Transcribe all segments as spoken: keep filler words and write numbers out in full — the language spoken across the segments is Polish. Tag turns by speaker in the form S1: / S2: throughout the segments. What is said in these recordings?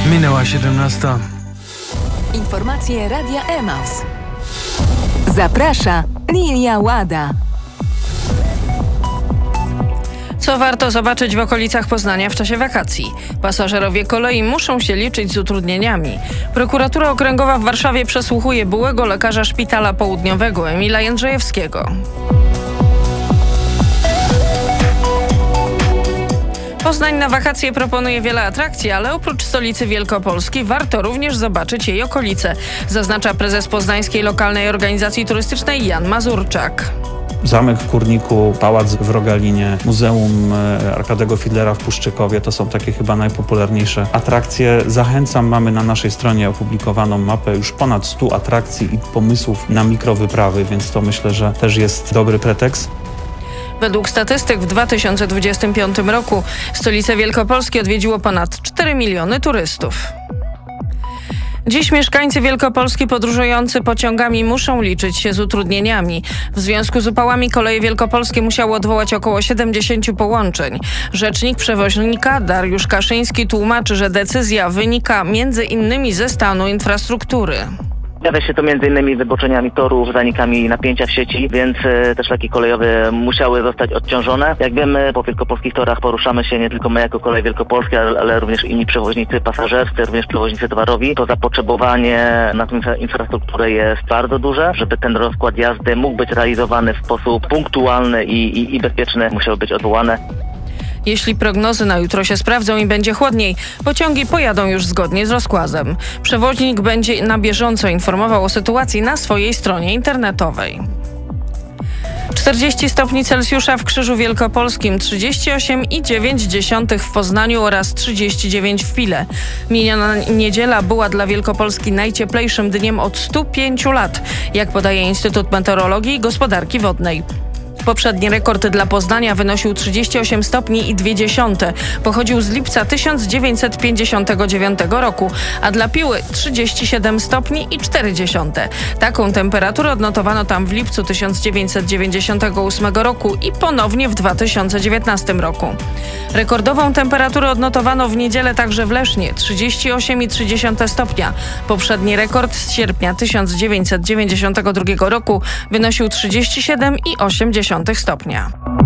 S1: Minęła siedemnasta.
S2: Informacje Radia Emaus. Zaprasza Lilia Łada.
S3: Co warto zobaczyć w okolicach Poznania w czasie wakacji? Pasażerowie kolei muszą się liczyć z utrudnieniami. Prokuratura Okręgowa w Warszawie przesłuchuje byłego lekarza Szpitala Południowego Emila Jędrzejewskiego. Poznań na wakacje proponuje wiele atrakcji, ale oprócz stolicy Wielkopolski warto również zobaczyć jej okolice, zaznacza prezes Poznańskiej Lokalnej Organizacji Turystycznej Jan Mazurczak.
S4: Zamek w Kurniku, Pałac w Rogalinie, Muzeum Arkadego Fidlera w Puszczykowie to są takie chyba najpopularniejsze atrakcje. Zachęcam, mamy na naszej stronie opublikowaną mapę już ponad stu atrakcji i pomysłów na mikrowyprawy, więc to myślę, że też jest dobry pretekst.
S3: Według statystyk w dwa tysiące dwudziestym piątym roku stolicę Wielkopolski odwiedziło ponad cztery miliony turystów. Dziś mieszkańcy Wielkopolski podróżujący pociągami muszą liczyć się z utrudnieniami. W związku z upałami koleje wielkopolskie musiały odwołać około siedemdziesięciu połączeń. Rzecznik przewoźnika Dariusz Kaszyński tłumaczy, że decyzja wynika między innymi ze stanu infrastruktury.
S5: Zjawia się to między innymi wyboczeniami torów, zanikami napięcia w sieci, więc e, te szlaki kolejowe musiały zostać odciążone. Jak wiemy, po wielkopolskich torach poruszamy się nie tylko my jako Koleje Wielkopolskie, ale, ale również inni przewoźnicy pasażerscy, również przewoźnicy towarowi. To zapotrzebowanie na tę infrastrukturę jest bardzo duże. Żeby ten rozkład jazdy mógł być realizowany w sposób punktualny i, i, i bezpieczny, musiały być odwołane.
S3: Jeśli prognozy na jutro się sprawdzą i będzie chłodniej, pociągi pojadą już zgodnie z rozkładem. Przewoźnik będzie na bieżąco informował o sytuacji na swojej stronie internetowej. czterdzieści stopni Celsjusza w Krzyżu Wielkopolskim, trzydzieści osiem i dziewięć dziesiątych w Poznaniu oraz trzydzieści dziewięć w Pile. Miniona niedziela była dla Wielkopolski najcieplejszym dniem od stu pięciu lat, jak podaje Instytut Meteorologii i Gospodarki Wodnej. Poprzedni rekord dla Poznania wynosił trzydzieści osiem stopni i dwie dziesiąte. Pochodził z lipca tysiąc dziewięćset pięćdziesiątego dziewiątego roku, a dla Piły trzydzieści siedem stopni i cztery dziesiąte. Taką temperaturę odnotowano tam w lipcu tysiąc dziewięćset dziewięćdziesiątego ósmego roku i ponownie w dwa tysiące dziewiętnastym roku. Rekordową temperaturę odnotowano w niedzielę także w Lesznie, trzydzieści osiem i trzy dziesiąte stopnia. Poprzedni rekord z sierpnia tysiąc dziewięćset dziewięćdziesiątego drugiego roku wynosił trzydzieści siedem i osiem dziesiątych stopnia.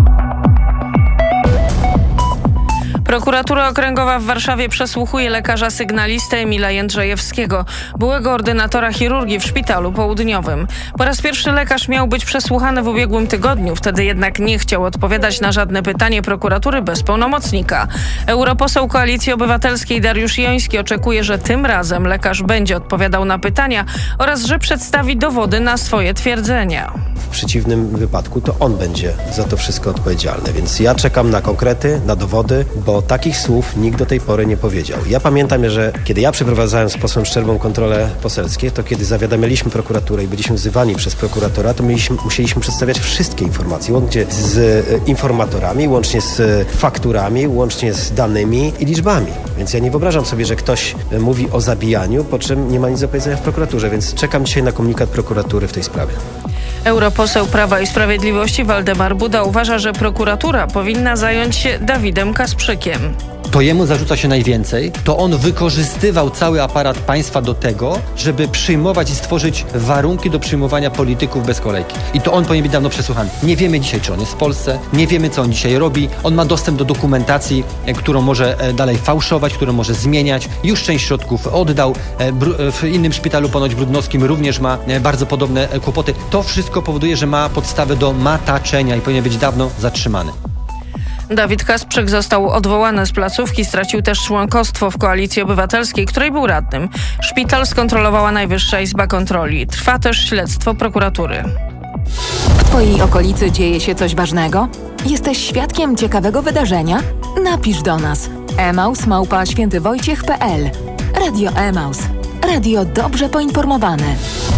S3: Prokuratura Okręgowa w Warszawie przesłuchuje lekarza sygnalistę Emila Jędrzejewskiego, byłego ordynatora chirurgii w Szpitalu Południowym. Po raz pierwszy lekarz miał być przesłuchany w ubiegłym tygodniu, wtedy jednak nie chciał odpowiadać na żadne pytanie prokuratury bez pełnomocnika. Europoseł Koalicji Obywatelskiej Dariusz Joński oczekuje, że tym razem lekarz będzie odpowiadał na pytania oraz że przedstawi dowody na swoje twierdzenia.
S6: W przeciwnym wypadku to on będzie za to wszystko odpowiedzialny, więc ja czekam na konkrety, na dowody, bo takich słów nikt do tej pory nie powiedział. Ja pamiętam, że kiedy ja przeprowadzałem z posłem Szczerbą kontrole poselskie, to kiedy zawiadamialiśmy prokuraturę i byliśmy wzywani przez prokuratora, to mieliśmy, musieliśmy przedstawiać wszystkie informacje, łącznie z e, informatorami, łącznie z fakturami, łącznie z danymi i liczbami. Więc ja nie wyobrażam sobie, że ktoś e, mówi o zabijaniu, po czym nie ma nic do powiedzenia w prokuraturze, więc czekam dzisiaj na komunikat prokuratury w tej sprawie.
S3: Europoseł Prawa i Sprawiedliwości Waldemar Buda uważa, że prokuratura powinna zająć się Dawidem Kasprzykiem.
S7: To jemu zarzuca się najwięcej, to on wykorzystywał cały aparat państwa do tego, żeby przyjmować i stworzyć warunki do przyjmowania polityków bez kolejki. I to on powinien być dawno przesłuchany. Nie wiemy dzisiaj, czy on jest w Polsce, nie wiemy, co on dzisiaj robi. On ma dostęp do dokumentacji, którą może dalej fałszować, którą może zmieniać. Już część środków oddał. W innym szpitalu, ponoć brudnowskim, również ma bardzo podobne kłopoty. To wszystko powoduje, że ma podstawę do mataczenia i powinien być dawno zatrzymany.
S3: Dawid Kasprzyk został odwołany z placówki, stracił też członkostwo w Koalicji Obywatelskiej, której był radnym. Szpital skontrolowała Najwyższa Izba Kontroli. Trwa też śledztwo prokuratury.
S2: W Twojej okolicy dzieje się coś ważnego? Jesteś świadkiem ciekawego wydarzenia? Napisz do nas. emaus małpa świętywojciech kropka pe el. Radio Emaus. Radio dobrze poinformowane.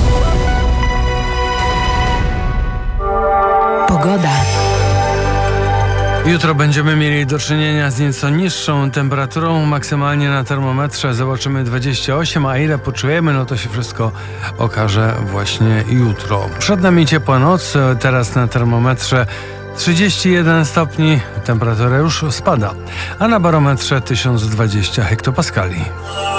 S2: Pogoda.
S1: Jutro będziemy mieli do czynienia z nieco niższą temperaturą. Maksymalnie na termometrze zobaczymy dwadzieścia osiem, a ile poczujemy, no to się wszystko okaże właśnie jutro. Przed nami ciepła noc, teraz na termometrze trzydzieści jeden stopni, temperatura już spada, a na barometrze tysiąc dwadzieścia hektopaskali.